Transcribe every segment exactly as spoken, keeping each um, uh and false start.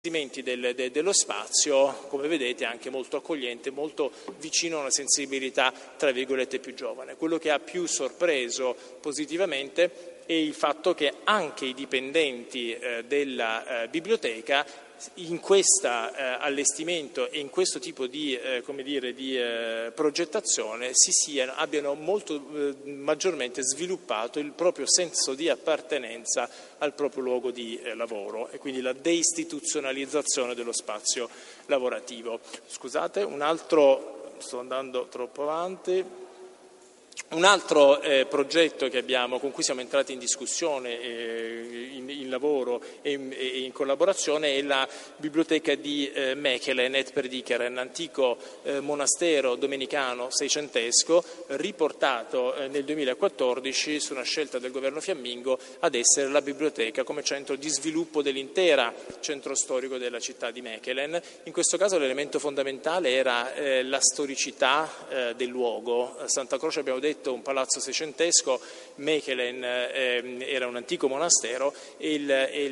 allestimenti del, de, dello spazio, come vedete anche molto accogliente, molto vicino a una sensibilità tra virgolette più giovane. Quello che ha più sorpreso positivamente è il fatto che anche i dipendenti eh, della eh, biblioteca in questo eh, allestimento e in questo tipo di, eh, come dire, di eh, progettazione si siano, abbiano molto eh, maggiormente sviluppato il proprio senso di appartenenza al proprio luogo di eh, lavoro e quindi la deistituzionalizzazione dello spazio lavorativo. Scusate, un altro, sto andando troppo avanti. Un altro eh, progetto che abbiamo, con cui siamo entrati in discussione, eh, in, in lavoro e in, e in collaborazione è la biblioteca di eh, Mechelen, et Predikeren, antico eh, monastero domenicano seicentesco, riportato eh, nel duemilaquattordici su una scelta del governo fiammingo ad essere la biblioteca come centro di sviluppo dell'intera centro storico della città di Mechelen. In questo caso l'elemento fondamentale era eh, la storicità eh, del luogo. A Santa Croce abbiamo detto un palazzo seicentesco, Mechelen eh, era un antico monastero e il,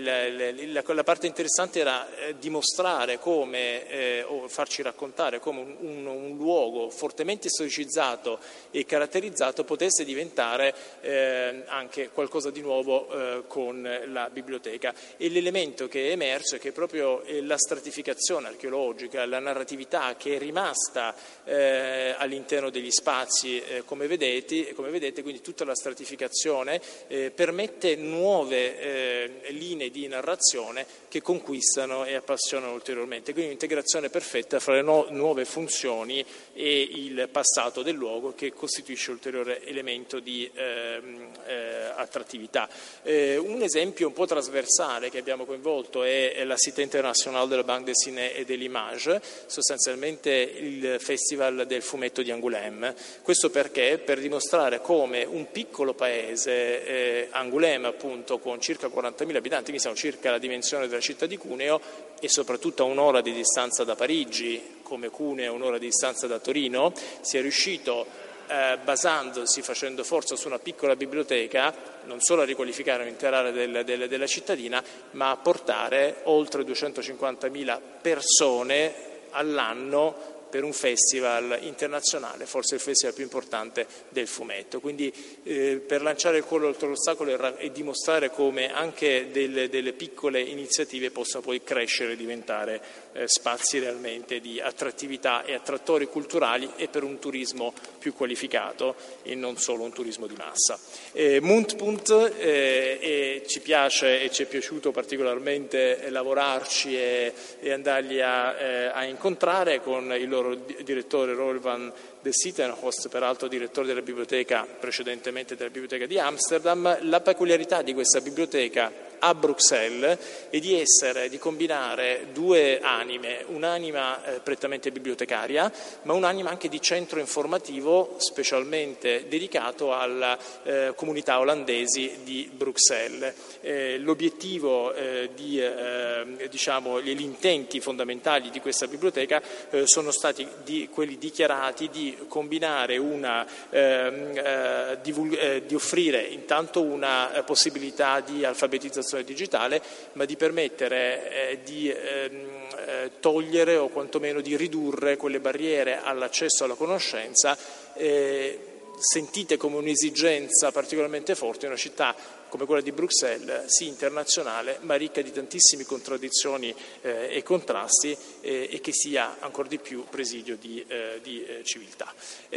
il, la, la parte interessante era eh, dimostrare come, eh, o farci raccontare come un, un, un luogo fortemente storicizzato e caratterizzato potesse diventare eh, anche qualcosa di nuovo eh, con la biblioteca. E l'elemento che è emerso è che proprio eh, la stratificazione archeologica, la narratività che è rimasta eh, all'interno degli spazi, eh, come vedete, come vedete, quindi tutta la stratificazione eh, permette nuove eh, linee di narrazione che conquistano e appassionano ulteriormente, quindi un'integrazione perfetta fra le no- nuove funzioni e il passato del luogo che costituisce ulteriore elemento di eh, eh, attrattività. Eh, un esempio un po' trasversale che abbiamo coinvolto è, è la Cité Internationale de la Banque Dessinée et de l'Image, sostanzialmente il Festival del fumetto di Angoulême. Questo perché? Per dimostrare come un piccolo paese, eh, Angoulême appunto, con circa quarantamila abitanti, quindi siamo circa la dimensione della città di Cuneo e soprattutto a un'ora di distanza da Parigi, come Cuneo, un'ora di distanza da Torino, sia riuscito Eh, basandosi, facendo forza su una piccola biblioteca, non solo a riqualificare un'intera area del, del, della cittadina, ma a portare oltre duecentocinquantamila persone all'anno per un festival internazionale, forse il festival più importante del fumetto. Quindi eh, per lanciare il cuore oltre l'ostacolo e, e dimostrare come anche delle, delle piccole iniziative possano poi crescere e diventare eh, spazi realmente di attrattività e attrattori culturali e per un turismo più qualificato e non solo un turismo di massa. Eh, Mundpunkt eh, e ci piace e ci è piaciuto particolarmente lavorarci e, e andarli a, eh, a incontrare con il loro direttore Roel van de Sittenhorst, peraltro direttore della biblioteca precedentemente della biblioteca di Amsterdam. La peculiarità di questa biblioteca a Bruxelles è di essere, di combinare due anime, un'anima eh, prettamente bibliotecaria, ma un'anima anche di centro informativo specialmente dedicato alla eh, comunità olandesi di Bruxelles. Eh, l'obiettivo eh, di, eh, diciamo, gli intenti fondamentali di questa biblioteca eh, sono stati di, quelli dichiarati di combinare una, eh, eh, divul- eh, di offrire intanto una eh, possibilità di alfabetizzazione digitale, ma di permettere eh, di ehm, eh, togliere o quantomeno di ridurre quelle barriere all'accesso alla conoscenza eh, sentite come un'esigenza particolarmente forte in una città come quella di Bruxelles, sì internazionale, ma ricca di tantissime contraddizioni eh, e contrasti eh, e che sia ancora di più presidio di, eh, di eh, civiltà.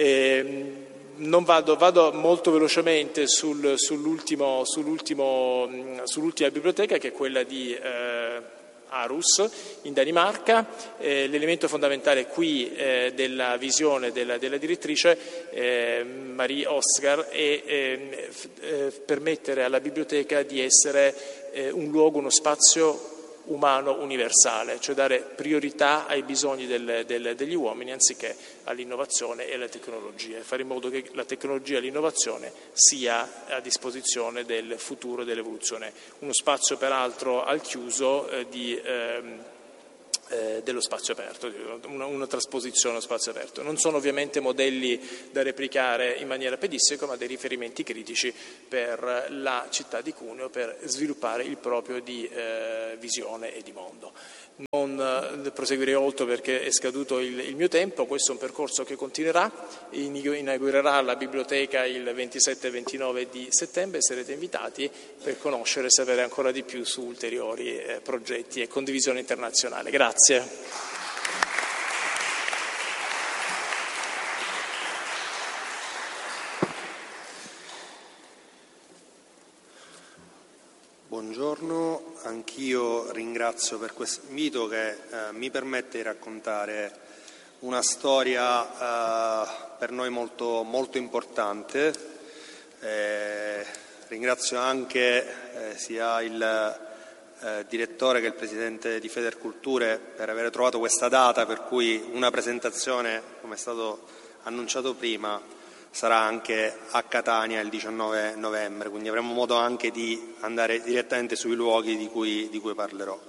E, non vado, vado molto velocemente sul, sull'ultimo, sull'ultimo, sull'ultima biblioteca, che è quella di eh, Aarhus in Danimarca. Eh, l'elemento fondamentale qui eh, della visione della, della direttrice eh, Marie Oscar è eh, eh, permettere alla biblioteca di essere eh, un luogo, uno spazio umano universale, cioè dare priorità ai bisogni del, del, degli uomini anziché all'innovazione e alle tecnologie, fare in modo che la tecnologia e l'innovazione sia a disposizione del futuro e dell'evoluzione. Uno spazio peraltro al chiuso eh, di, eh, eh, dello spazio aperto, una, una trasposizione allo spazio aperto. Non sono ovviamente modelli da replicare in maniera pedissequa, ma dei riferimenti critici per la città di Cuneo, per sviluppare il proprio di eh, visione e di mondo. Non eh, proseguirei oltre perché è scaduto il, il mio tempo. Questo è un percorso che continuerà, inaugurerà la biblioteca il ventisette e ventinove di settembre, sarete invitati per conoscere e sapere ancora di più su ulteriori eh, progetti e condivisione internazionale. Grazie. Buongiorno, anch'io ringrazio per questo invito che eh, mi permette di raccontare una storia eh, per noi molto, molto importante. Eh, ringrazio anche eh, sia il eh, direttore che il presidente di Federculture per aver trovato questa data, per cui una presentazione, come è stato annunciato prima, sarà anche a Catania il diciannove novembre, quindi avremo modo anche di andare direttamente sui luoghi di cui, di cui parlerò.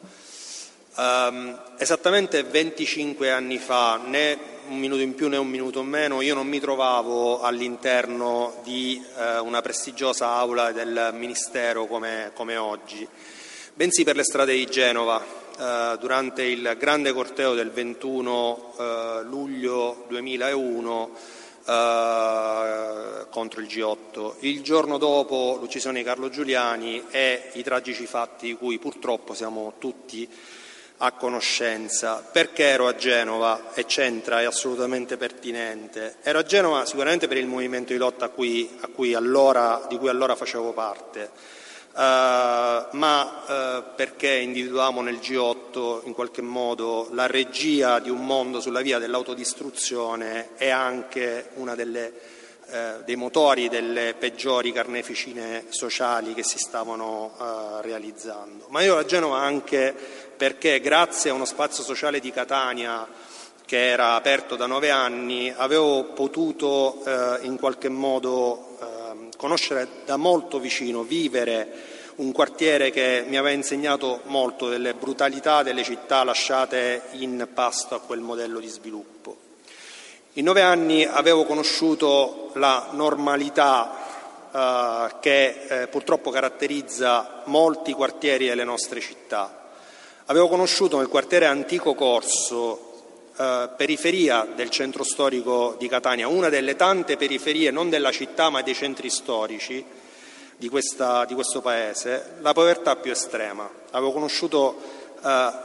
Um, esattamente venticinque anni fa, né un minuto in più né un minuto in meno, io non mi trovavo all'interno di uh, una prestigiosa aula del Ministero come, come oggi, bensì per le strade di Genova, uh, durante il grande corteo del ventuno uh, luglio duemilauno, Uh, contro il G otto, il giorno dopo l'uccisione di Carlo Giuliani e i tragici fatti di cui purtroppo siamo tutti a conoscenza. Perché ero a Genova? E c'entra, è assolutamente pertinente. Ero a Genova sicuramente per il movimento di lotta a cui, a cui allora, di cui allora facevo parte, Uh, ma uh, perché individuavamo nel G otto in qualche modo la regia di un mondo sulla via dell'autodistruzione e anche una delle, uh, dei motori delle peggiori carneficine sociali che si stavano uh, realizzando. Ma io a Genova anche perché grazie a uno spazio sociale di Catania che era aperto da nove anni avevo potuto uh, in qualche modo conoscere da molto vicino, vivere un quartiere che mi aveva insegnato molto delle brutalità delle città lasciate in pasto a quel modello di sviluppo. In nove anni avevo conosciuto la normalità eh, che eh, purtroppo caratterizza molti quartieri delle nostre città. Avevo conosciuto nel quartiere Antico Corso, Uh, periferia del centro storico di Catania, una delle tante periferie non della città ma dei centri storici di, questa, di questo paese, la povertà più estrema. Avevo conosciuto uh,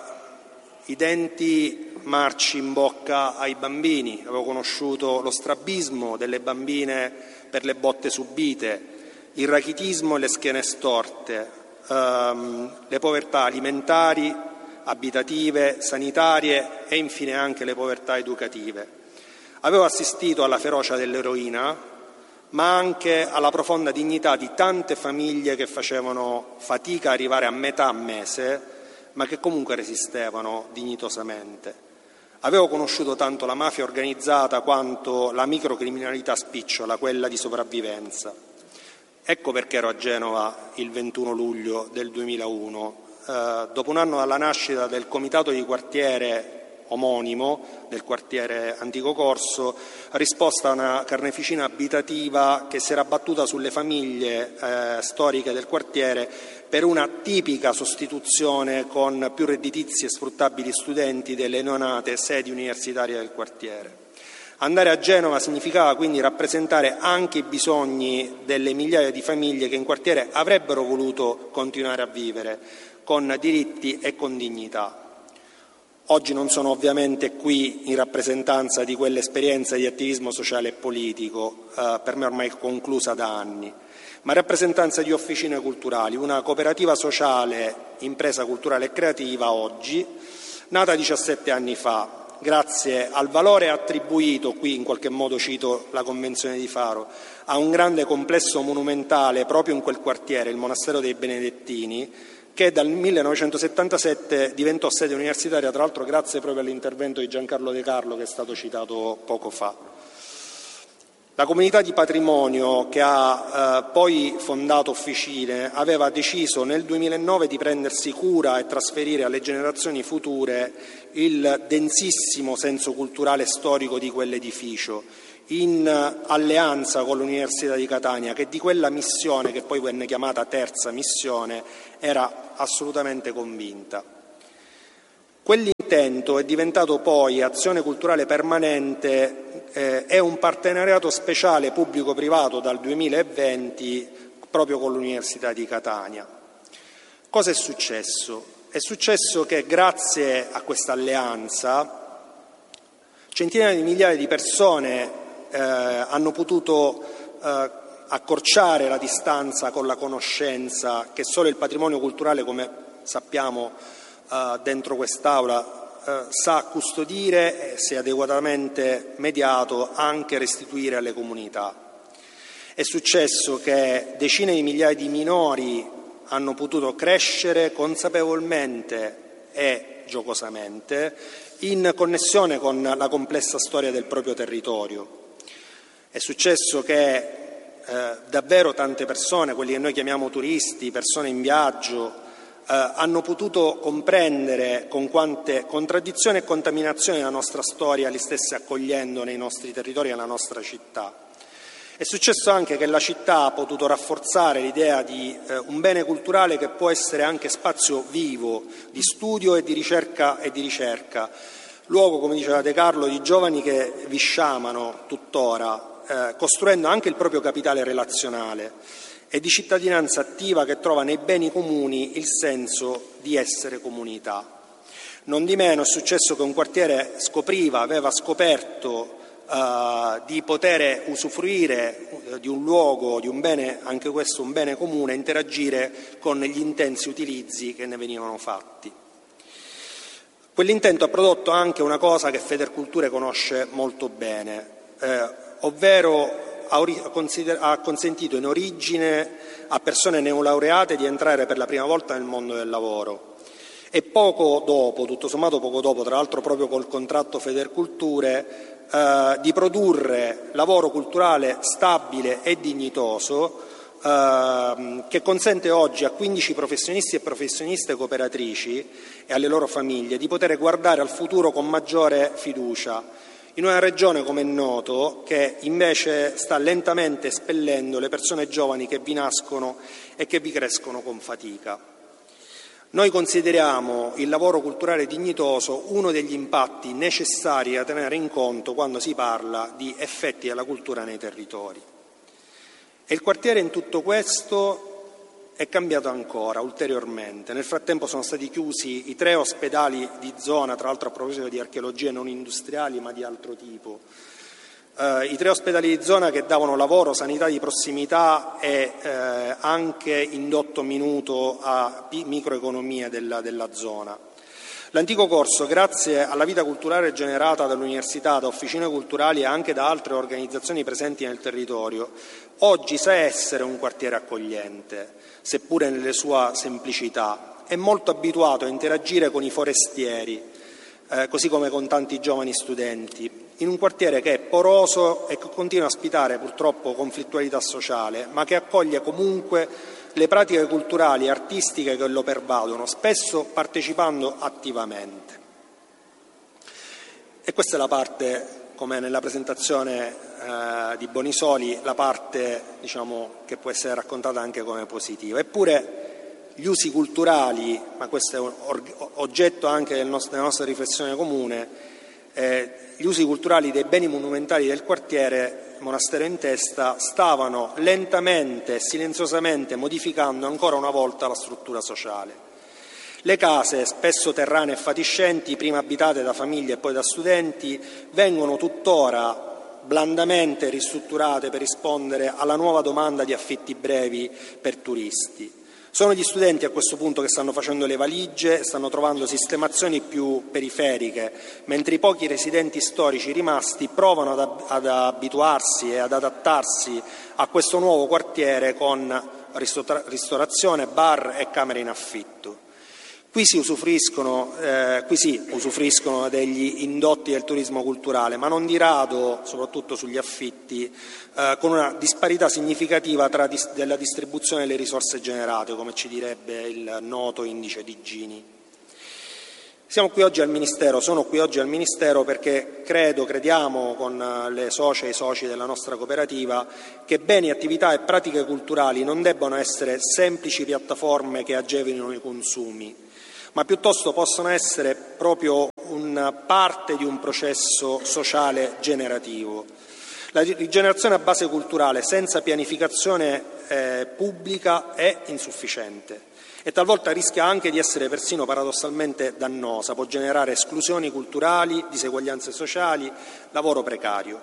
i denti marci in bocca ai bambini, avevo conosciuto lo strabismo delle bambine per le botte subite, il rachitismo e le schiene storte, uh, le povertà alimentari, abitative, sanitarie e infine anche le povertà educative. Avevo assistito alla ferocia dell'eroina, ma anche alla profonda dignità di tante famiglie che facevano fatica a arrivare a metà mese, ma che comunque resistevano dignitosamente. Avevo conosciuto tanto la mafia organizzata quanto la microcriminalità spicciola, quella di sopravvivenza. Ecco perché ero a Genova il ventuno luglio del duemilauno, Uh, dopo un anno dalla nascita del comitato di quartiere omonimo del quartiere Antico Corso, risposta a una carneficina abitativa che si era battuta sulle famiglie eh, storiche del quartiere per una tipica sostituzione con più redditizi e sfruttabili studenti delle neonate sedi universitarie del quartiere. Andare a Genova significava quindi rappresentare anche i bisogni delle migliaia di famiglie che in quartiere avrebbero voluto continuare a vivere con diritti e con dignità. Oggi non sono ovviamente qui in rappresentanza di quell'esperienza di attivismo sociale e politico, eh, per me ormai conclusa da anni, ma in rappresentanza di Officine Culturali, una cooperativa sociale, impresa culturale e creativa oggi, nata diciassette anni fa, grazie al valore attribuito, qui in qualche modo cito la Convenzione di Faro, a un grande complesso monumentale proprio in quel quartiere, il Monastero dei Benedettini, che dal millenovecentosettantasette diventò sede universitaria, tra l'altro grazie proprio all'intervento di Giancarlo De Carlo che è stato citato poco fa. La comunità di patrimonio che ha eh, poi fondato Officine aveva deciso nel duemilanove di prendersi cura e trasferire alle generazioni future il densissimo senso culturale e storico di quell'edificio, in alleanza con l'Università di Catania, che di quella missione, che poi venne chiamata terza missione, era assolutamente convinta. Quell'intento è diventato poi azione culturale permanente, eh, è un partenariato speciale pubblico-privato dal duemilaventi proprio con l'Università di Catania. Cosa è successo? È successo che grazie a questa alleanza centinaia di migliaia di persone eh, hanno potuto eh, accorciare la distanza con la conoscenza che solo il patrimonio culturale, come sappiamo eh, dentro quest'Aula, eh, sa custodire e, se adeguatamente mediato, anche restituire alle comunità. È successo che decine di migliaia di minori hanno potuto crescere consapevolmente e giocosamente in connessione con la complessa storia del proprio territorio. È successo che eh, davvero tante persone, quelli che noi chiamiamo turisti, persone in viaggio, eh, hanno potuto comprendere con quante contraddizioni e contaminazioni la nostra storia li stesse accogliendo nei nostri territori e nella nostra città. È successo anche che la città ha potuto rafforzare l'idea di eh, un bene culturale che può essere anche spazio vivo di studio e di ricerca e di ricerca, luogo, come diceva De Carlo, di giovani che vi sciamano tuttora, eh, costruendo anche il proprio capitale relazionale, e di cittadinanza attiva che trova nei beni comuni il senso di essere comunità. Non di meno è successo che un quartiere scopriva, aveva scoperto Uh, di poter usufruire uh, di un luogo, di un bene, anche questo un bene comune, e interagire con gli intensi utilizzi che ne venivano fatti. Quell'intento ha prodotto anche una cosa che Federculture conosce molto bene, eh, ovvero ha, ori- consider- ha consentito in origine a persone neolaureate di entrare per la prima volta nel mondo del lavoro. E poco dopo, tutto sommato poco dopo, tra l'altro proprio col contratto Federculture, Eh, di produrre lavoro culturale stabile e dignitoso eh, che consente oggi a quindici professionisti e professioniste cooperatrici e alle loro famiglie di poter guardare al futuro con maggiore fiducia in una regione, come è noto, che invece sta lentamente espellendo le persone giovani che vi nascono e che vi crescono con fatica. Noi consideriamo il lavoro culturale dignitoso uno degli impatti necessari da tenere in conto quando si parla di effetti della cultura nei territori. E il quartiere in tutto questo è cambiato ancora ulteriormente. Nel frattempo sono stati chiusi i tre ospedali di zona, tra l'altro a proposito di archeologie non industriali ma di altro tipo. Uh, I tre ospedali di zona che davano lavoro, sanità di prossimità e eh, anche indotto minuto a microeconomia della, della zona. L'antico corso, grazie alla vita culturale generata dall'università, da officine culturali e anche da altre organizzazioni presenti nel territorio, oggi sa essere un quartiere accogliente, seppure nelle sue semplicità. È molto abituato a interagire con i forestieri, eh, così come con tanti giovani studenti, in un quartiere che è poroso e che continua a ospitare purtroppo conflittualità sociale, ma che accoglie comunque le pratiche culturali e artistiche che lo pervadono, spesso partecipando attivamente. E questa è la parte, come nella presentazione eh, di Bonisoli, la parte, diciamo, che può essere raccontata anche come positiva. Eppure gli usi culturali, ma questo è un oggetto anche del nostro, della nostra riflessione comune, eh, gli usi culturali dei beni monumentali del quartiere Monastero in Testa stavano lentamente e silenziosamente modificando ancora una volta la struttura sociale. Le case, spesso terrane e fatiscenti, prima abitate da famiglie e poi da studenti, vengono tuttora blandamente ristrutturate per rispondere alla nuova domanda di affitti brevi per turisti. Sono gli studenti a questo punto che stanno facendo le valigie, stanno trovando sistemazioni più periferiche, mentre i pochi residenti storici rimasti provano ad, ab- ad abituarsi e ad adattarsi a questo nuovo quartiere con ristora- ristorazione, bar e camere in affitto. Qui si usufruiscono, eh, qui sì, usufruiscono degli indotti del turismo culturale, ma non di rado, soprattutto sugli affitti, eh, con una disparità significativa tra dis- della distribuzione delle risorse generate, come ci direbbe il noto indice di Gini. Siamo qui oggi al Ministero, sono qui oggi al Ministero perché credo, crediamo con le socie e i soci della nostra cooperativa che beni, attività e pratiche culturali non debbano essere semplici piattaforme che agevolino i consumi, ma piuttosto possono essere proprio una parte di un processo sociale generativo. La rigenerazione a base culturale senza pianificazione eh, pubblica è insufficiente e talvolta rischia anche di essere persino paradossalmente dannosa, può generare esclusioni culturali, diseguaglianze sociali, lavoro precario.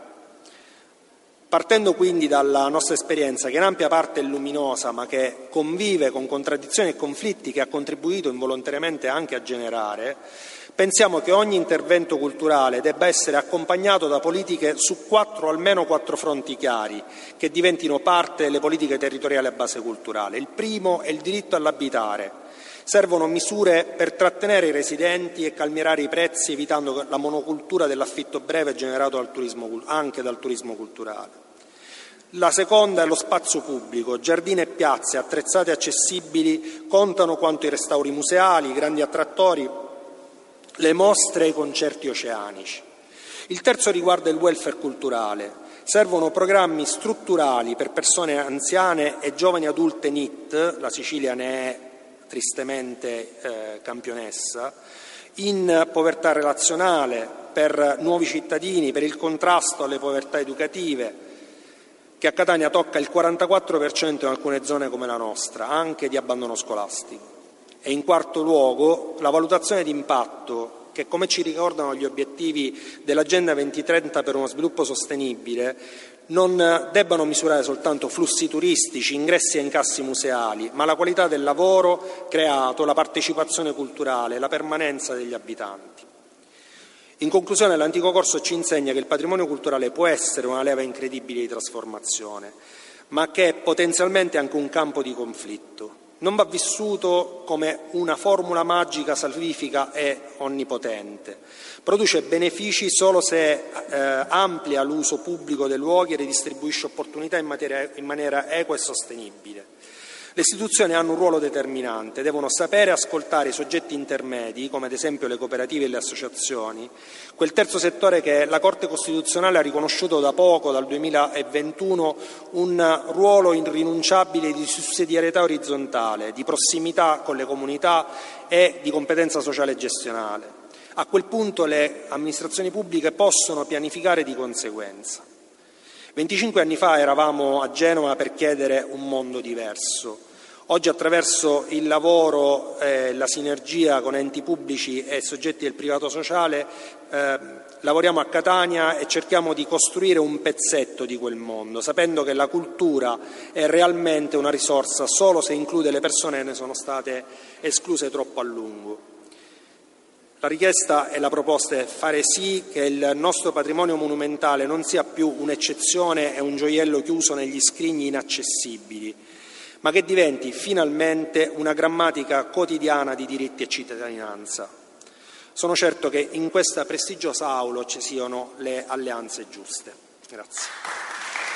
Partendo quindi dalla nostra esperienza, che in ampia parte è luminosa, ma che convive con contraddizioni e conflitti che ha contribuito involontariamente anche a generare, pensiamo che ogni intervento culturale debba essere accompagnato da politiche su quattro, almeno quattro fronti chiari, che diventino parte delle politiche territoriali a base culturale. Il primo è il diritto all'abitare. Servono misure per trattenere i residenti e calmierare i prezzi, evitando la monocultura dell'affitto breve generato dal turismo, anche dal turismo culturale. La seconda è lo spazio pubblico. Giardini e piazze attrezzate e accessibili contano quanto i restauri museali, i grandi attrattori, le mostre e i concerti oceanici. Il terzo riguarda il welfare culturale. Servono programmi strutturali per persone anziane e giovani adulte N I T, la Sicilia ne è tristemente eh, campionessa, in povertà relazionale, per nuovi cittadini, per il contrasto alle povertà educative, che a Catania tocca il quarantaquattro per cento in alcune zone come la nostra, anche di abbandono scolastico. E in quarto luogo la valutazione di impatto, che come ci ricordano gli obiettivi dell'Agenda duemilatrenta per uno sviluppo sostenibile, non debbano misurare soltanto flussi turistici, ingressi e incassi museali, ma la qualità del lavoro creato, la partecipazione culturale, la permanenza degli abitanti. In conclusione, l'antico corso ci insegna che il patrimonio culturale può essere una leva incredibile di trasformazione, ma che è potenzialmente anche un campo di conflitto. Non va vissuto come una formula magica, salvifica e onnipotente. Produce benefici solo se eh, amplia l'uso pubblico dei luoghi e ridistribuisce opportunità in, materia, in maniera equa e sostenibile. Le istituzioni hanno un ruolo determinante, devono sapere ascoltare i soggetti intermedi, come ad esempio le cooperative e le associazioni, quel terzo settore che la Corte Costituzionale ha riconosciuto da poco, dal duemilaventuno, un ruolo irrinunciabile di sussidiarietà orizzontale, di prossimità con le comunità e di competenza sociale e gestionale. A quel punto le amministrazioni pubbliche possono pianificare di conseguenza. venticinque anni fa eravamo a Genova per chiedere un mondo diverso. Oggi, attraverso il lavoro e eh, la sinergia con enti pubblici e soggetti del privato sociale, eh, lavoriamo a Catania e cerchiamo di costruire un pezzetto di quel mondo, sapendo che la cultura è realmente una risorsa solo se include le persone che ne sono state escluse troppo a lungo. La richiesta e la proposta è fare sì che il nostro patrimonio monumentale non sia più un'eccezione e un gioiello chiuso negli scrigni inaccessibili, ma che diventi finalmente una grammatica quotidiana di diritti e cittadinanza. Sono certo che in questa prestigiosa aula ci siano le alleanze giuste. Grazie.